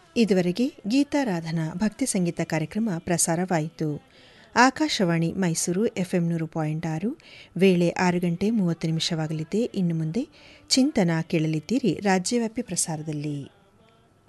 ಇದುವರೆಗೆ ಗೀತಾರಾಧನಾ ಭಕ್ತಿ ಸಂಗೀತ ಕಾರ್ಯಕ್ರಮ ಪ್ರಸಾರವಾಯಿತು. ಆಕಾಶವಾಣಿ ಮೈಸೂರು FM 100.6. ವೇಳೆ 6:30 ಇನ್ನು ಮುಂದೆ ಚಿಂತನ ಕೇಳಲಿದ್ದೀರಿ ರಾಜ್ಯವ್ಯಾಪಿ ಪ್ರಸಾರದಲ್ಲಿ.